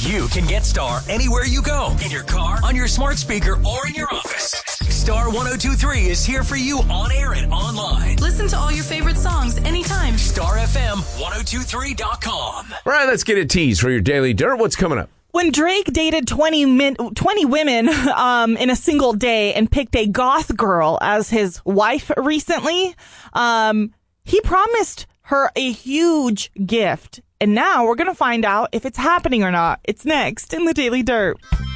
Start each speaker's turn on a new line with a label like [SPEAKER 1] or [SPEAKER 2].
[SPEAKER 1] You can get Star anywhere you go. In your car, on your smart speaker, or in your office. Star 102.3 is here for you on air and online.
[SPEAKER 2] Listen to all your favorite songs anytime.
[SPEAKER 1] StarFM1023.com.
[SPEAKER 3] All right, let's get a tease for your Daily Dirt. What's coming up?
[SPEAKER 4] When Drake dated 20 women in a single day and picked a goth girl as his wife recently, he promised her a huge gift. And now we're going to find out if it's happening or not. It's next in the Daily Dirt.